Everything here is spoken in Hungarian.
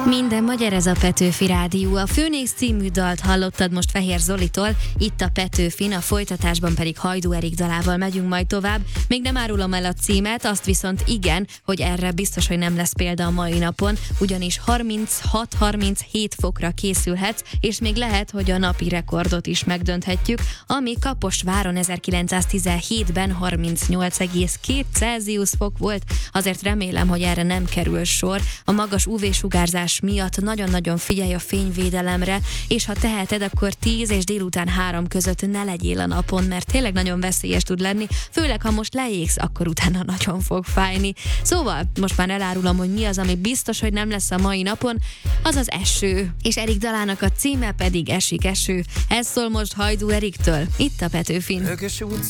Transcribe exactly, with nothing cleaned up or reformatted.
Minden magyar, ez a Petőfi Rádió. A Főnész című dalt hallottad most Fehér Zolitól, itt a Petőfin, a folytatásban pedig Hajdú Erik dalával megyünk majd tovább. Még nem árulom el a címet, azt viszont igen, hogy erre biztos, hogy nem lesz példa a mai napon, ugyanis harminchat-harminchét fokra készülhetsz, és még lehet, hogy a napi rekordot is megdönthetjük, ami Kaposváron ezerkilencszáztizenhétben harmincnyolc egész két Celsius fok volt, azért remélem, hogy erre nem kerül sor. A magas ú vé-sugárzás miatt nagyon-nagyon figyelj a fényvédelemre, és ha teheted, akkor tíz és délután három között ne legyél a napon, mert tényleg nagyon veszélyes tud lenni, főleg ha most leégsz, akkor utána nagyon fog fájni. Szóval most már elárulom, hogy mi az, ami biztos, hogy nem lesz a mai napon, az az eső. És Erik dalának a címe pedig Esik eső. Ez szól most Hajdú Eriktől, itt a Petőfin. Högös utca